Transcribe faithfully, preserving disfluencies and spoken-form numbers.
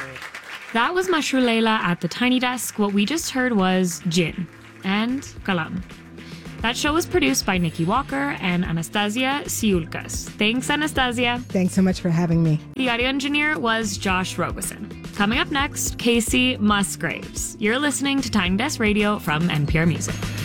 That was Mashrulela at the Tiny Desk. What we just heard was Jin and Kalam. That show was produced by Nikki Walker and Anastasia Siulkas. Thanks, Anastasia. Thanks so much for having me. The audio engineer was Josh Robeson. Coming up next, Casey Musgraves. You're listening to Tiny Desk Radio from N P R Music.